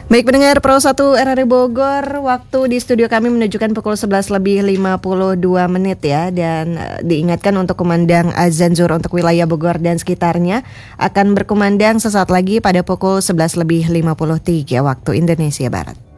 Baik pendengar Pro 1 RRI Bogor, waktu di studio kami menunjukkan pukul 11 lebih 52 menit ya. Dan diingatkan untuk kumandang azan zuhur untuk wilayah Bogor dan sekitarnya akan berkumandang sesaat lagi pada pukul 11 lebih 53 waktu Indonesia Barat.